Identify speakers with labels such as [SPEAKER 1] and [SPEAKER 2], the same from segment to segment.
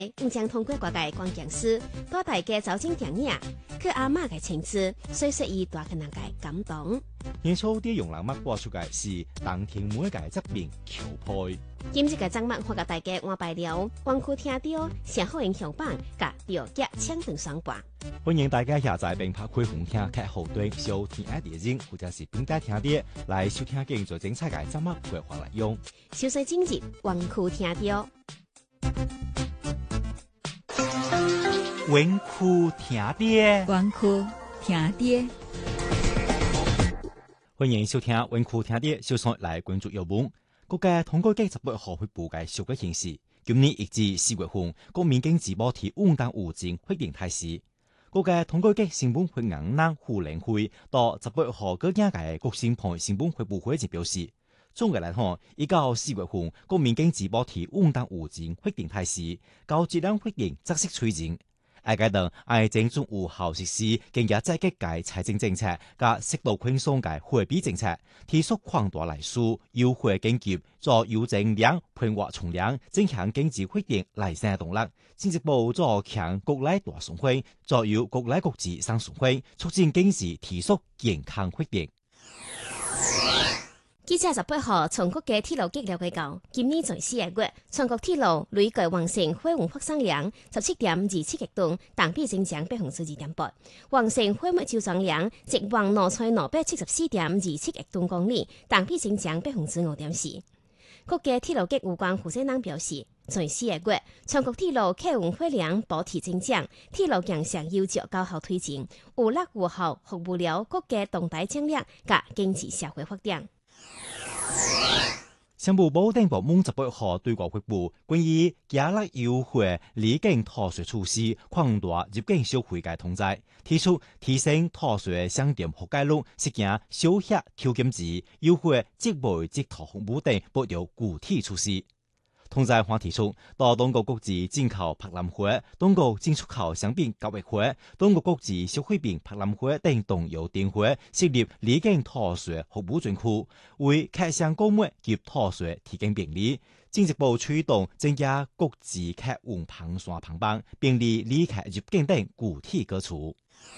[SPEAKER 1] 唔將通過各界光鏡師，帶大家走進電影，佢阿媽嘅情節，雖說伊大嘅人嘅感動。
[SPEAKER 2] 演出啲用人物播出嘅是當天每個側面橋配。
[SPEAKER 1] 今日嘅節目我甲大家安排了，光顧聽到上好影響榜甲調節搶斷雙半。
[SPEAKER 2] 歡迎大家下載並拍開紅聽劇後端收聽電影，或者是並帶聽啲來收聽更多精彩嘅節目規劃來用。
[SPEAKER 1] 小細今日光顧聽到。
[SPEAKER 2] 穩酷聽啲，
[SPEAKER 3] 穩酷聽啲。
[SPEAKER 2] 歡迎收聽穩酷聽啲，小菜來關注有冇。國家統計局18號發布嘅數據顯示，今年1至4月份，國民經濟保體穩定有增確定態勢。國家統計局新聞會硬朗胡連會到18號嗰日嘅國新盤新聞發布會就表示，總嘅來看，1到4月份，國民經濟保體穩定有增確定態勢，高質量確定質色趨進。愛階段愛正中有效實施更加積極嘅財政政策，加適度寬鬆嘅貨幣政策，提速擴大來數，優惠經濟，做有增量盤活從量，增強經濟活動來生動力。經濟部做強國內大循環，做有國內國際雙循環，促進經濟提速健康活動。
[SPEAKER 1] 記者18號從國家鐵路局了解到，今年在4月，全國鐵路累計完成貨運發送量17.27億噸，同比增長2.8%。完成貨物組裝量則往274.24億噸公里，同比增長5.4%。國家鐵路局有關負責人表示，在4月，全國鐵路客運貨量保持增長，鐵路建設有著高效推進，有力有效服務了國家重大戰略和經濟社會發展。
[SPEAKER 2] 商務部等部門18號對外發布關於加力優惠離境退稅措施，擴大入境消費嘅通知，提出提升退稅商店覆蓋率，實行小額扣減制、優惠即賣即托服務等不有具體措施。通知還提出，到當局國際進口博覽會、當局進出口商品交易會、當局國際消費品博覽會等同有電會設立離境退稅服務專區，為客商購物及退稅提供便利。經濟部驅動增加國際客運航線航班，便利旅客入境等具體舉措。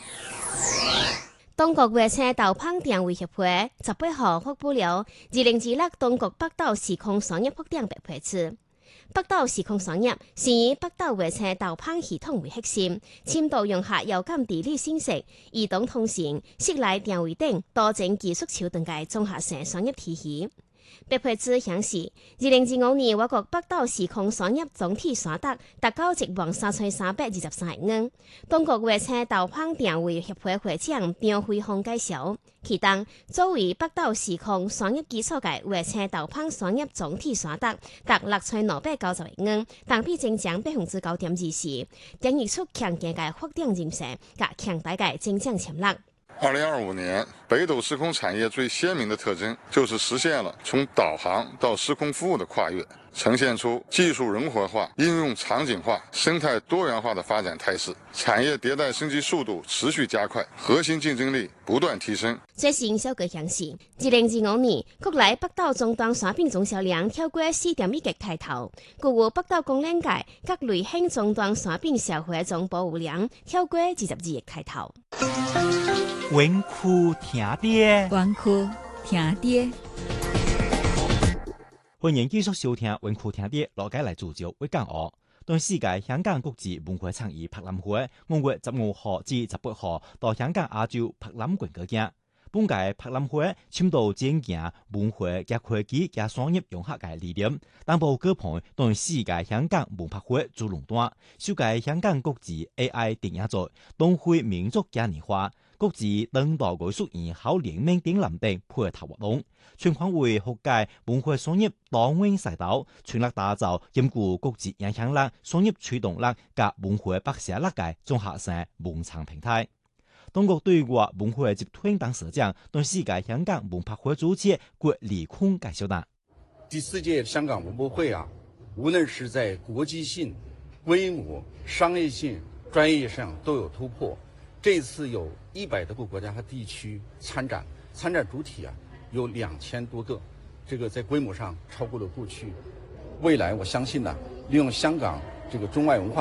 [SPEAKER 1] 當局貨車導棚定位協會18號發布了2026當局北島時空商業發展白皮書。北島時空商業是以北島貨車導棚系統為核心，深度融合遙感地理信息、移動通信、室內定位等多種技術手段嘅綜合性商業體系。白皮書顯示，2025年我國北島時空商業總體所得達到1萬3,323億元。當局貨車導棚定位協會會長苗輝鳳介紹，其中作為北島時空商業基礎嘅貨車導棚商業總體所得達6,290億元，同比增長9.24%，展現出強勁嘅發展形勢及強大嘅增長潛力。
[SPEAKER 4] 2025年，北斗時空產業最鮮明的特徵就是實現了從導航到時空服務的跨越，呈現出技術融合化、應用場景化、生態多元化的發展態勢，產業迭代升級速度持續加快，核心競爭力不斷提升。
[SPEAKER 1] 最新數據顯示，2025年國內北島終端商品總銷量超過4.1億台頭，故有北島供應界各類型終端商品消費總保有量超過22億台頭。
[SPEAKER 2] 穩酷聽啲，
[SPEAKER 3] 穩酷聽啲。
[SPEAKER 2] 歡迎繼續收聽穩酷聽啲，落街嚟聚焦會講哦。當世界香港國際文化創意博覽會5月15號至18號到香港亞洲博覽館舉行。本屆博覽會倡導展現文化及科技及商業融合嘅理念，擔保舉辦當世界香港文化會主龍端，首屆香港國際 AI 電影節、東非民族嘉年華、國際當代藝術研考聯名展覽等配套活動，全方位學界文化商業多元賽道，全力打造兼顧國際影響力、商業驅動力及文化白寫力嘅綜合性文創平台。當局對外文化集團董事長、對世界香港文化會主席郭立坤介紹道：
[SPEAKER 5] 第4屆香港文博會啊，無論是在國際性、規模、商業性、專業上都有突破。這次有100多個國家和地區參展主體啊有2000多個，這個在規模上超過了過去。未來我相信呢，利用香港这个中外文化